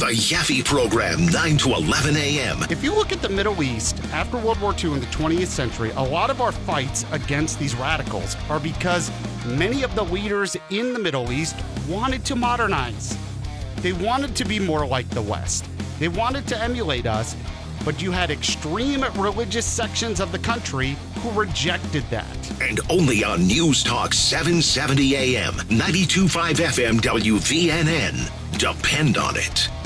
The Yaffe Program, 9 to 11 a.m. If you look at the Middle East, after World War II in the 20th century, a lot of our fights against these radicals are because many of the leaders in the Middle East wanted to modernize. They wanted to be more like the West. They wanted to emulate us, but you had extreme religious sections of the country who rejected that. And only on News Talk 770 AM, 92.5 FM WVNN. Depend on it.